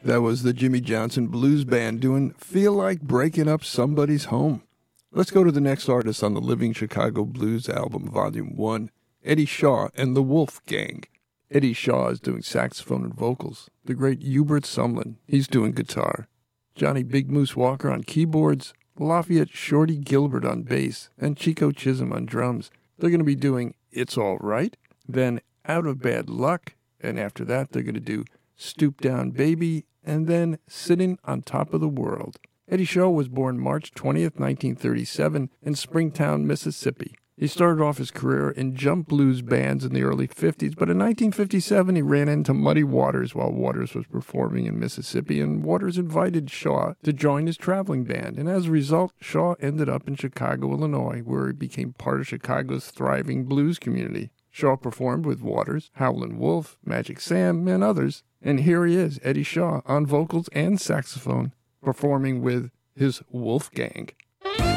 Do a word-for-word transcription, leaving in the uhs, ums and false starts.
That was the Jimmy Johnson Blues Band doing Feel Like Breaking Up Somebody's Home. Let's go to the next artist on the Living Chicago Blues album, Volume one, Eddie Shaw and the Wolf Gang. Eddie Shaw is doing saxophone and vocals. The great Hubert Sumlin, he's doing guitar. Johnny Big Moose Walker on keyboards. Lafayette Shorty Gilbert on bass. And Chico Chisholm on drums. They're going to be doing It's All Right, then Out of Bad Luck, and after that they're going to do Stoop Down Baby, and then Sitting on Top of the World. Eddie Shaw was born March twentieth, nineteen thirty-seven, in Springtown, Mississippi. He started off his career in jump blues bands in the early fifties, but in nineteen fifty-seven he ran into Muddy Waters while Waters was performing in Mississippi, and Waters invited Shaw to join his traveling band, and as a result, Shaw ended up in Chicago, Illinois, where he became part of Chicago's thriving blues community. Shaw performed with Waters, Howlin' Wolf, Magic Sam, and others, and here he is, Eddie Shaw, on vocals and saxophone, performing with his Wolf Gang.